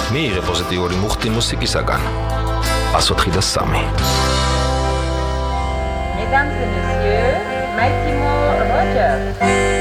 მიიღე პოზიტიური მუხტი მუსიკისაგან. 103. Mesdames et messieurs, Massimo Rogers.